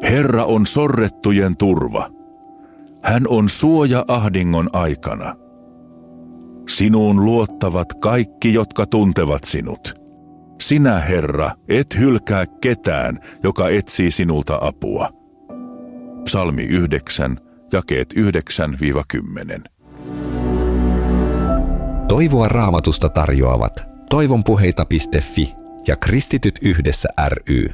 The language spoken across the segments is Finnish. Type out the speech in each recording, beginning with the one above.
Herra on sorrettujen turva. Hän on suoja ahdingon aikana. Sinuun luottavat kaikki, jotka tuntevat sinut. Sinä, Herra, et hylkää ketään, joka etsii sinulta apua. Psalmi 9, jakeet 9-10. Toivoa Raamatusta tarjoavat toivonpuheita.fi ja Kristityt yhdessä ry.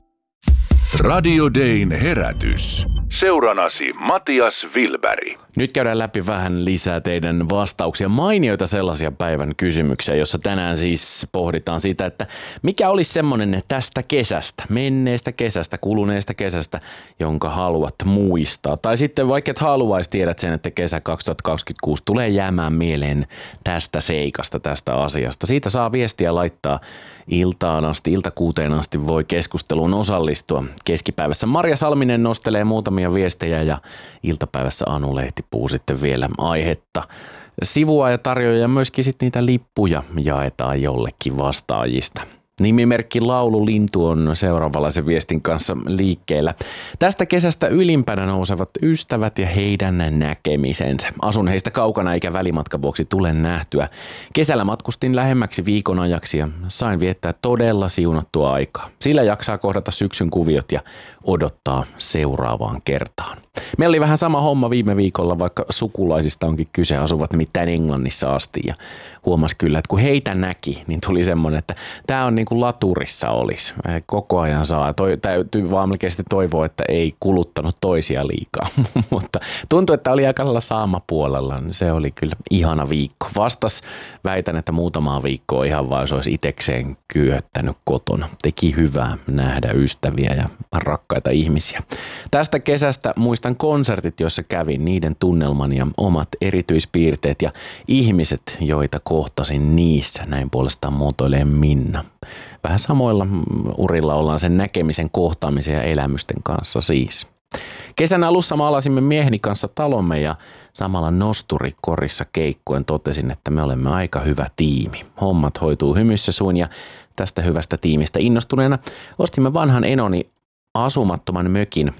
Radio Dayn herätys. Seuranasi Matias Wilberg. Nyt käydään läpi vähän lisää teidän vastauksia, mainioita sellaisia päivän kysymyksiä, jossa tänään siis pohditaan sitä, että mikä olisi semmoinen tästä kesästä, menneestä kesästä, kuluneesta kesästä, jonka haluat muistaa. Tai sitten vaikka et haluaisi, tiedät sen, että kesä 2026 tulee jäämään mieleen tästä seikasta, tästä asiasta. Siitä saa viestiä laittaa iltaan asti, iltakuuteen asti voi keskusteluun osallistua. Keskipäivässä Marja Salminen nostelee muutamia viestejä ja iltapäivässä Anu Lehtipuu sitten vielä aihetta sivua ja tarjoaa ja myöskin sitten niitä lippuja jaetaan jollekin vastaajista. Nimimerkki Laulu Lintu on seuraavanlaisen viestin kanssa liikkeellä. Tästä kesästä ylimpänä nousevat ystävät ja heidän näkemisensä. Asun heistä kaukana eikä välimatkan vuoksi tule nähtyä. Kesällä matkustin lähemmäksi viikon ajaksi ja sain viettää todella siunattua aikaa. Sillä jaksaa kohdata syksyn kuviot ja odottaa seuraavaan kertaan. Meillä oli vähän sama homma viime viikolla, vaikka sukulaisista onkin kyse, asuvat nimittäin Englannissa asti ja huomasi kyllä, että kun heitä näki, niin tuli semmoinen, että tämä on niin kuin laturissa olisi. Koko ajan saa, täytyy vaan melkein toivoa, että ei kuluttanut toisia liikaa, mutta tuntui, että oli aika lailla saamapuolella, niin se oli kyllä ihana viikko. Vastas väitän, että muutamaa viikkoa ihan vaan se olisi itekseen kyöttänyt kotona. Teki hyvää nähdä ystäviä ja rakkaita ihmisiä. Tästä kesästä muistan konsertit, joissa kävin, niiden tunnelman ja omat erityispiirteet ja ihmiset, joita kohtasin niissä. Näin puolestaan muotoilee Minna. Vähän samoilla urilla ollaan sen näkemisen, kohtaamisen ja elämysten kanssa siis. Kesän alussa maalasimme mieheni kanssa talomme ja samalla nosturikorissa keikkuen totesin, että me olemme aika hyvä tiimi. Hommat hoituu hymyssä suin ja tästä hyvästä tiimistä innostuneena ostimme vanhan enoni asumattoman mökin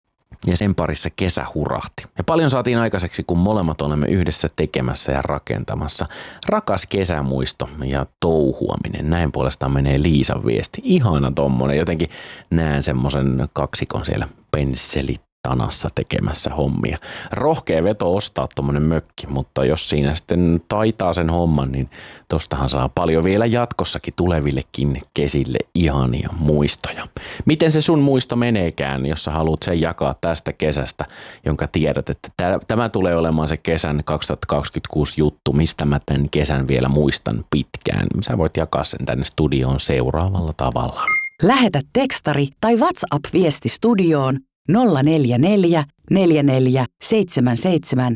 ja sen parissa kesä hurahti. Ja paljon saatiin aikaiseksi, kun molemmat olemme yhdessä tekemässä ja rakentamassa. Rakas kesämuisto ja touhuaminen. Näin puolestaan menee Liisan viesti. Ihana tommonen. Jotenkin näen semmoisen kaksikon siellä pensselitanassa tekemässä hommia. Rohkea veto ostaa tommonen mökki, mutta jos siinä sitten taitaa sen homman, niin tostahan saa paljon vielä jatkossakin tulevillekin kesille ihania muistoja. Miten se sun muisto meneekään, jos sä haluat sen jakaa tästä kesästä, jonka tiedät, että tämä tulee olemaan se kesän 2026 juttu, mistä mä tämän kesän vielä muistan pitkään. Sä voit jakaa sen tänne studioon seuraavalla tavalla. Lähetä tekstari tai WhatsApp-viesti studioon 044 44 77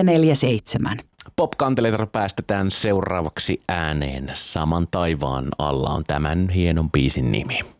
447. Pop-kanteleita päästetään seuraavaksi ääneen. Saman taivaan alla on tämän hienon biisin nimi.